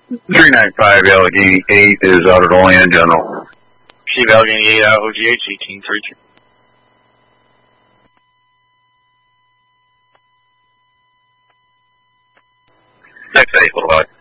395 Allegheny 8 is out at Olean General. Steve Allegheny 8 out, OGH 1832. Next 8, little bug.